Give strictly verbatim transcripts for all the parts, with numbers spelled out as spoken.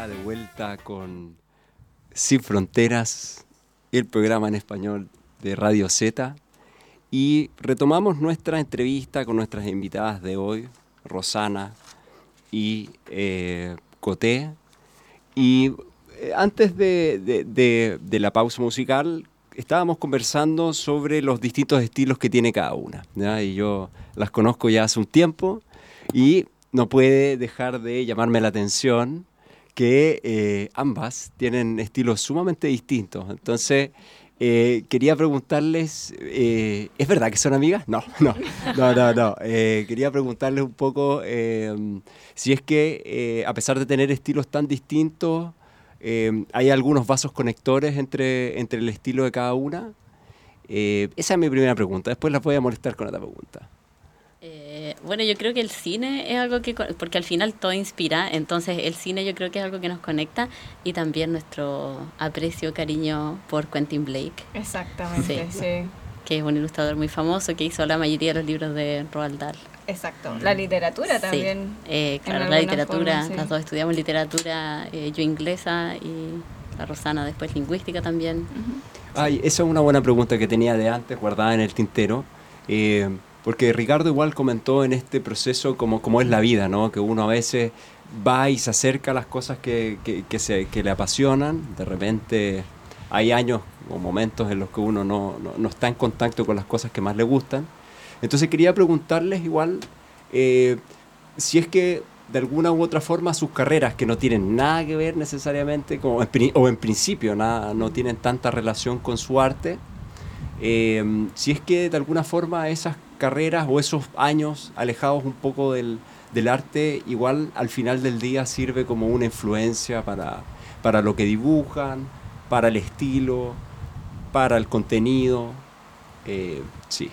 de vuelta con Sin Fronteras, el programa en español de Radio Z, y retomamos nuestra entrevista con nuestras invitadas de hoy, Rosana y eh, Coté. Y eh, antes de, de, de, de la pausa musical, estábamos conversando sobre los distintos estilos que tiene cada una, ¿ya? Y yo las conozco ya hace un tiempo y no puede dejar de llamarme la atención que eh, ambas tienen estilos sumamente distintos. Entonces, eh, quería preguntarles, eh, ¿es verdad que son amigas? No, no, no, no, no. Eh, quería preguntarles un poco eh, si es que, eh, a pesar de tener estilos tan distintos, eh, hay algunos vasos conectores entre, entre el estilo de cada una. Eh, esa es mi primera pregunta. Después las voy a molestar con otra pregunta. Eh, bueno, yo creo que el cine es algo que, porque al final todo inspira, entonces el cine yo creo que es algo que nos conecta, y también nuestro aprecio, cariño por Quentin Blake. Exactamente, sí. sí. Que es un ilustrador muy famoso que hizo la mayoría de los libros de Roald Dahl. Exacto, la literatura también. Sí. Eh, claro, la literatura, forma, sí. Las dos estudiamos literatura, eh, yo inglesa y la Rosana después lingüística también. Uh-huh. Ay, esa es una buena pregunta que tenía de antes guardada en el tintero. Eh, Porque Ricardo igual comentó en este proceso como, como es la vida, ¿no? Que uno a veces va y se acerca a las cosas que, que, que, se, que le apasionan. De repente hay años o momentos en los que uno no, no, no está en contacto con las cosas que más le gustan. Entonces quería preguntarles igual eh, si es que de alguna u otra forma sus carreras, que no tienen nada que ver necesariamente, como en, o en principio nada, no tienen tanta relación con su arte, eh, si es que de alguna forma esas carreras o esos años alejados un poco del, del arte, igual al final del día sirve como una influencia para, para lo que dibujan, para el estilo, para el contenido. Eh, sí.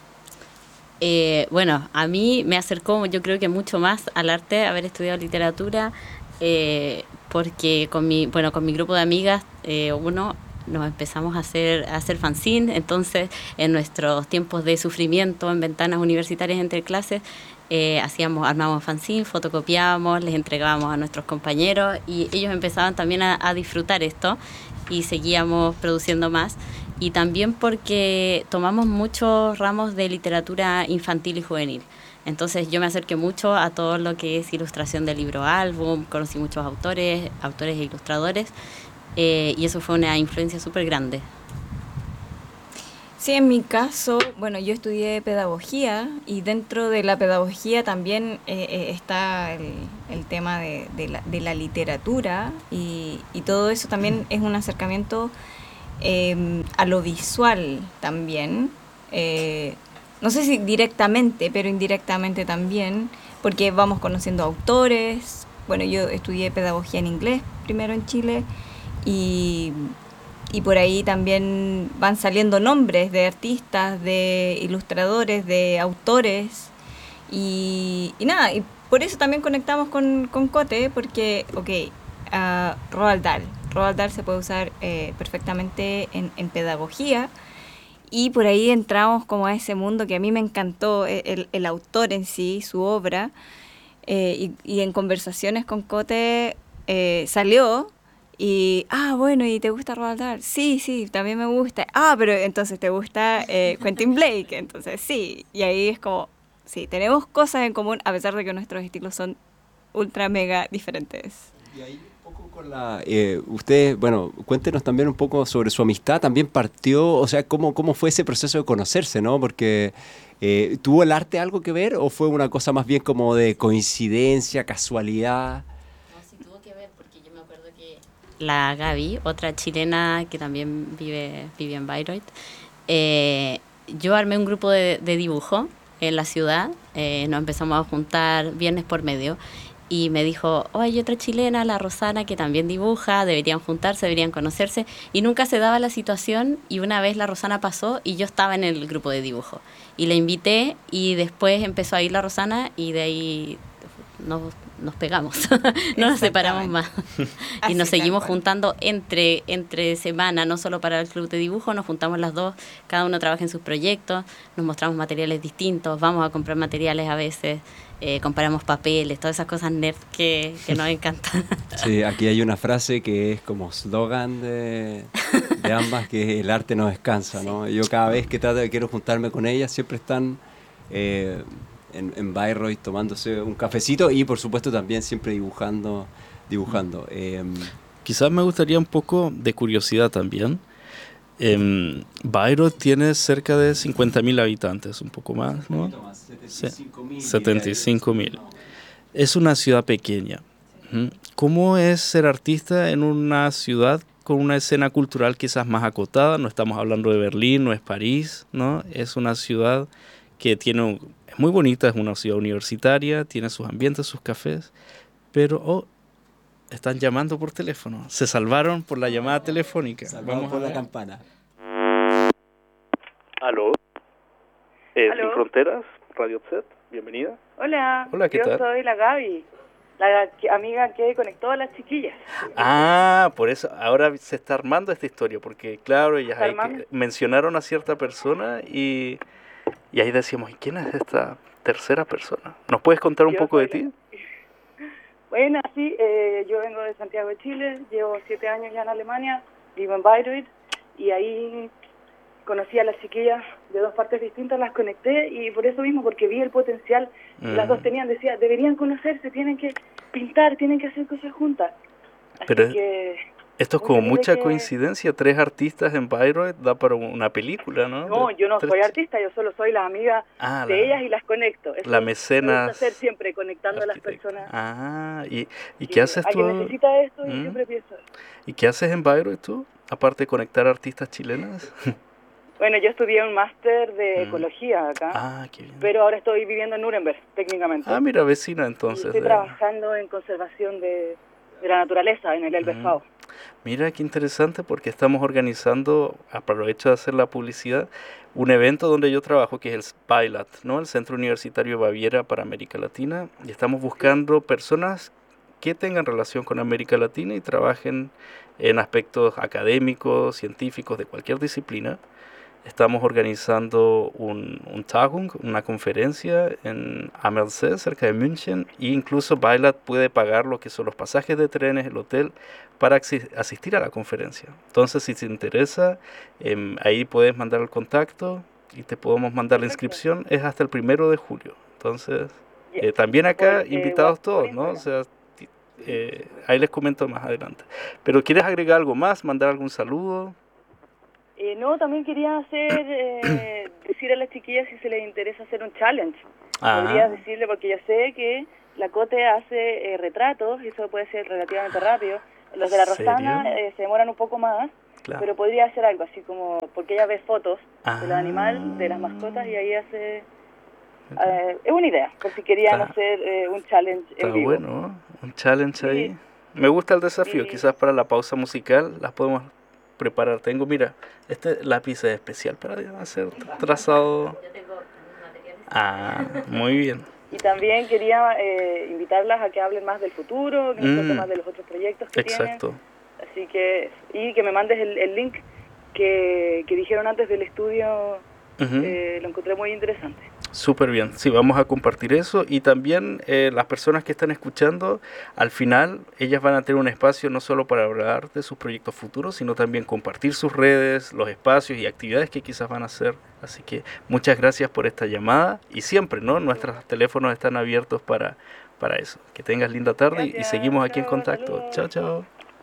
Eh, bueno, a mí me acercó, yo creo que mucho más al arte haber estudiado literatura, eh, porque con mi, bueno, con mi grupo de amigas, eh, uno... nos empezamos a hacer, a hacer fanzine, entonces en nuestros tiempos de sufrimiento, en ventanas universitarias entre clases, eh, hacíamos, armábamos fanzine, fotocopiábamos, les entregábamos a nuestros compañeros y ellos empezaban también a, a disfrutar esto y seguíamos produciendo más. Y también porque tomamos muchos ramos de literatura infantil y juvenil. Entonces yo me acerqué mucho a todo lo que es ilustración de libro álbum, conocí muchos autores, autores e ilustradores. Eh, y eso fue una influencia súper grande. Sí, en mi caso, bueno, yo estudié pedagogía y dentro de la pedagogía también eh, eh, está el, el tema de, de, la, de la literatura y, y todo eso también es un acercamiento eh, a lo visual también. Eh, no sé si directamente, pero indirectamente también, porque vamos conociendo autores. Bueno, yo estudié pedagogía en inglés primero en Chile. Y, y por ahí también van saliendo nombres de artistas, de ilustradores, de autores. Y, y nada, y por eso también conectamos con, con Coté, porque, ok, uh, Roald Dahl. Roald Dahl se puede usar eh, perfectamente en, en pedagogía. Y por ahí entramos como a ese mundo que a mí me encantó, el, el autor en sí, su obra. Eh, y, y en conversaciones con Coté eh, salió... Y, ah, bueno, ¿y te gusta Roald Dahl? Sí, sí, también me gusta. Ah, pero entonces te gusta eh, Quentin Blake, entonces sí. Y ahí es como, sí, tenemos cosas en común a pesar de que nuestros estilos son ultra mega diferentes. Y ahí un poco con la... Eh, usted, bueno, cuéntenos también un poco sobre su amistad. También partió, o sea, ¿cómo, cómo fue ese proceso de conocerse, no? Porque, eh, ¿tuvo el arte algo que ver o fue una cosa más bien como de coincidencia, casualidad? La Gaby, otra chilena que también vive, vive en Bayreuth, eh, yo armé un grupo de, de dibujo en la ciudad, eh, nos empezamos a juntar viernes por medio y me dijo, oh, hay otra chilena, la Rosana, que también dibuja, deberían juntarse, deberían conocerse, y nunca se daba la situación, y una vez la Rosana pasó y yo estaba en el grupo de dibujo y la invité y después empezó a ir la Rosana y de ahí nos nos pegamos, no nos separamos más. Y nos seguimos juntando entre, entre semana, no solo para el club de dibujo, nos juntamos las dos, cada uno trabaja en sus proyectos, nos mostramos materiales distintos, vamos a comprar materiales a veces, eh, comparamos papeles, todas esas cosas nerd que, que nos encantan. Sí, aquí hay una frase que es como slogan de, de ambas, que el arte no descansa, ¿no? Yo cada vez que trato de quiero juntarme con ellas, siempre están eh, en, en Bayreuth tomándose un cafecito y por supuesto también siempre dibujando. dibujando. Eh, Quizás me gustaría un poco de curiosidad también. Eh, Bayreuth tiene cerca de cincuenta mil habitantes, un poco más, ¿no? más, setenta y cinco mil. Es una ciudad pequeña. ¿Cómo es ser artista en una ciudad con una escena cultural quizás más acotada? No estamos hablando de Berlín, no es París, ¿no? Es una ciudad que tiene un, es muy bonita, es una ciudad universitaria, tiene sus ambientes, sus cafés, pero oh, están llamando por teléfono. Se salvaron por la llamada telefónica. Vamos por la campana. Aló. Eh, ¿Aló? Sin Fronteras, Radio Set, bienvenida. Hola, Hola, ¿qué yo tal? soy la Gaby, la que- amiga que conectó a las chiquillas. Ah, por eso ahora se está armando esta historia, porque claro, ellas ¿Está ahí armando? que- mencionaron a cierta persona y, y ahí decíamos, ¿y quién es esta tercera persona? ¿Nos puedes contar un Yo poco de soy ti? Bueno, sí, eh, yo vengo de Santiago de Chile, llevo siete años ya en Alemania, vivo en Bayreuth y ahí conocí a las chiquillas de dos partes distintas, las conecté y por eso mismo, porque vi el potencial que las Mm. dos tenían, decía, deberían conocerse, tienen que pintar, tienen que hacer cosas juntas. Así Pero- que... Esto es muy como feliz mucha de que- coincidencia, tres artistas en Bayreuth da para una película, ¿no? No, De yo no tres soy chi- artista, yo solo soy la amiga Ah, de la- ellas y las conecto. Eso la me mecenas gusta hacer siempre, conectando a las arquitecta. personas. Ah, ¿y, y que qué haces tú? alguien necesita esto y ¿Mm? siempre pienso. ¿Y qué haces en Bayreuth tú? Aparte de conectar artistas chilenas. Bueno, yo estudié un máster de Mm. ecología acá, Ah, qué bien. pero ahora estoy viviendo en Nuremberg, técnicamente. Ah, mira, vecina y entonces. estoy de- trabajando en conservación de, de la naturaleza en el Elberfeld. Mira qué interesante porque estamos organizando, aprovecho de hacer la publicidad, un evento donde yo trabajo que es el SPILAT, ¿no? El Centro Universitario de Baviera para América Latina, y estamos buscando personas que tengan relación con América Latina y trabajen en aspectos académicos, científicos, de cualquier disciplina. Estamos organizando un, un Tagung, una conferencia en Amelsee, cerca de München, e incluso Bailat puede pagar lo que son los pasajes de trenes, el hotel, para axi- asistir a la conferencia. Entonces, si te interesa, em, ahí puedes mandar el contacto y te podemos mandar la Perfecto. inscripción. Es hasta el primero de julio. Entonces, Ya. eh, también acá Por, eh, invitados por todos, ¿no? O Instagram. sea, ti- eh, ahí les comento más adelante. Pero ¿quieres agregar algo más? ¿Mandar algún saludo? Eh, no, también quería hacer, eh, decir a las chiquillas si se les interesa hacer un challenge. Ah. Podría decirle, porque yo sé que la Cote hace eh, retratos, y eso puede ser relativamente rápido. Los de la ¿Serio? Rosana eh, se demoran un poco más, Claro. pero podría hacer algo así como, porque ella ve fotos de los Ah. animales, de las mascotas, y ahí hace... eh, es una idea, por si querían Está- hacer eh, un challenge Está en vivo. bueno, ¿no? Un challenge Sí. ahí. Me gusta el desafío. Sí. Quizás para la pausa musical las podemos preparar. Tengo, mira, este lápiz es especial para hacer trazado. Ah, muy bien. Y también quería eh, invitarlas a que hablen más del futuro, que nos cuenten Mm. más de los otros proyectos que Exacto. tienen. Así que, y que me mandes el, el link que, que dijeron antes del estudio, Ujú. eh, lo encontré muy interesante. Súper bien, sí, vamos a compartir eso y también eh, las personas que están escuchando, al final ellas van a tener un espacio no solo para hablar de sus proyectos futuros, sino también compartir sus redes, los espacios y actividades que quizás van a hacer. Así que muchas gracias por esta llamada y siempre, ¿no? Nuestros teléfonos están abiertos para, para eso. Que tengas linda tarde y- y Gracias, seguimos aquí en chao, contacto. saludos. Chao, chao.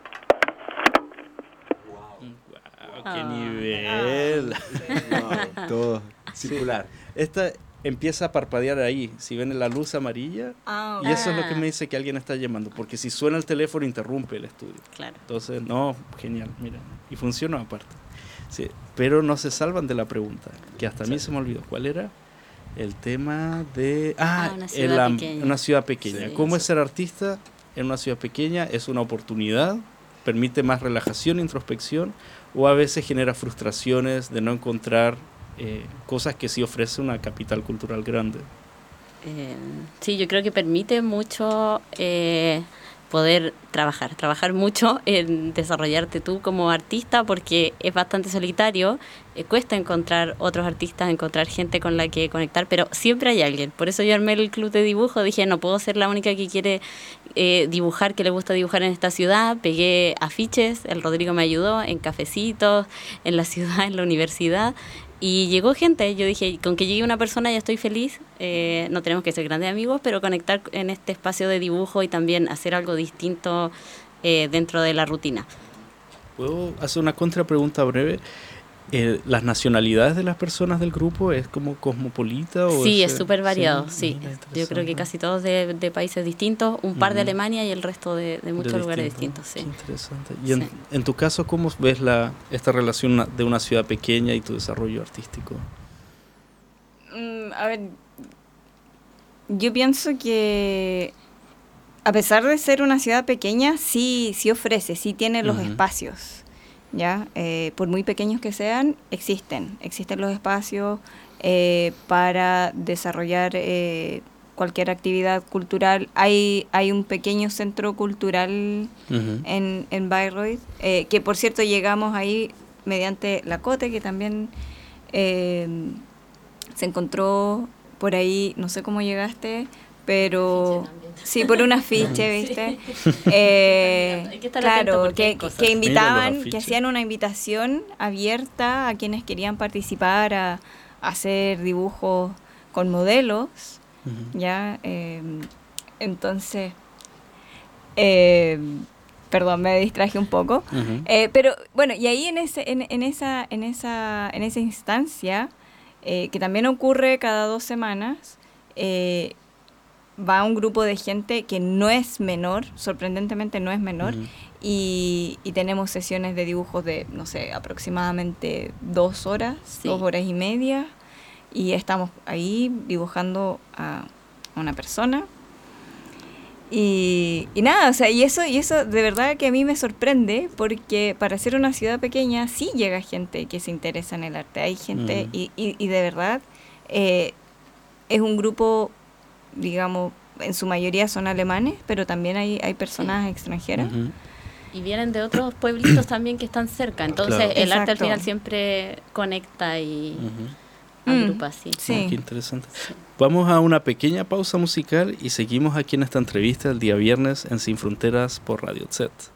Ah. ¡Qué nivel! Wow, todo circular. Esta empieza a parpadear ahí. Si ven la luz amarilla, Ah, y eso es lo que Ah. me dice que alguien está llamando, porque si suena el teléfono interrumpe el estudio. Claro. Entonces, no, genial, mira, y funciona aparte. Sí, pero no se salvan de la pregunta, que hasta a mí se me olvidó. ¿Cuál era? El tema de... Ah, Ah, una en ciudad la- pequeña. una ciudad pequeña. Sí, ¿Cómo eso. es ser artista en una ciudad pequeña? ¿Es una oportunidad? ¿Permite más relajación, introspección? ¿O a veces genera frustraciones de no encontrar eh, cosas que sí ofrece una capital cultural grande? Eh, sí, yo creo que permite mucho eh, poder trabajar, trabajar mucho en desarrollarte tú como artista, porque es bastante solitario, eh, cuesta encontrar otros artistas, encontrar gente con la que conectar, pero siempre hay alguien. Por eso yo armé el club de dibujo, dije, no puedo ser la única que quiere eh, dibujar, que le gusta dibujar en esta ciudad. Pegué afiches, el Rodrigo me ayudó, en cafecitos, en la ciudad, en la universidad. Y llegó gente, yo dije, con que llegue una persona ya estoy feliz, eh, no tenemos que ser grandes amigos, pero conectar en este espacio de dibujo y también hacer algo distinto eh, dentro de la rutina. ¿Puedo hacer una contrapregunta breve? Eh, ¿Las nacionalidades de las personas del grupo es como cosmopolita? O Sí, es es súper variado, sí. Mira, Yo creo que casi todos de, de países distintos, un par Ujú. de Alemania y el resto de, de muchos de lugares distinto. distintos, sí. Qué interesante. Y en, Sí. en tu caso, ¿cómo ves la, esta relación de una ciudad pequeña y tu desarrollo artístico? Mm, a ver, yo pienso que a pesar de ser una ciudad pequeña, sí, sí ofrece, sí tiene los Ujú. espacios, ¿ya? Eh, por muy pequeños que sean, existen, existen los espacios eh, para desarrollar eh, cualquier actividad cultural. Hay, hay un pequeño centro cultural Ujú. en, en Bayreuth, eh, que por cierto llegamos ahí mediante la COTE, que también eh, se encontró por ahí, no sé cómo llegaste, pero sí, por un afiche, ¿viste? Eh, Hay que estar atento claro, porque hay que, cosas. que invitaban, afiches. que hacían una invitación abierta a quienes querían participar a, a hacer dibujos con modelos, Ujú. ¿ya? Eh, entonces, eh, perdón, me distraje un poco. Ujú. Eh, pero bueno, y ahí en ese, en, en esa, en esa, en esa instancia, eh, que también ocurre cada dos semanas, eh, va un grupo de gente que no es menor, sorprendentemente no es menor, Ujú. y, y tenemos sesiones de dibujos de, no sé, aproximadamente dos horas, Sí. dos horas y media, y estamos ahí dibujando a una persona. Y, y nada, o sea, y eso, y eso de verdad que a mí me sorprende, porque para ser una ciudad pequeña sí llega gente que se interesa en el arte. Hay gente, Mm. y, y, y de verdad eh, es un grupo, digamos, en su mayoría son alemanes, pero también hay, hay personas extranjeras. Ujú. Y vienen de otros pueblitos también que están cerca, entonces Claro. el arte al Exacto. final siempre conecta y Ujú. agrupa, sí. Sí. Ah, qué interesante. Vamos a una pequeña pausa musical y seguimos aquí en esta entrevista el día viernes en Sin Fronteras por Radio Z.